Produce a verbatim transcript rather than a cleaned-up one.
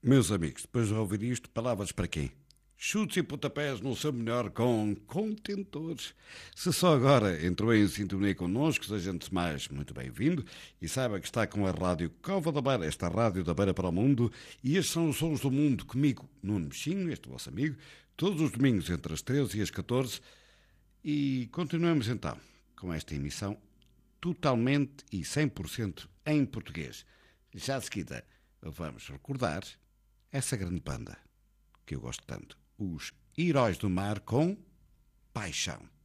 Meus amigos, depois de ouvir isto, palavras para quem? Chutes e pontapés no seu melhor com contentores. Se só agora entrou em sintonia connosco, seja antes de mais muito bem-vindo e saiba que está com a Rádio Cova da Beira, esta Rádio da Beira para o Mundo, e estes são os Sons do Mundo comigo, Nuno Mexinho, este vosso amigo, todos os domingos entre as treze e as catorze. E continuamos então com esta emissão totalmente e cem por cento em português. Já de seguida vamos recordar essa grande banda que eu gosto tanto, os Heróis do Mar com Paixão.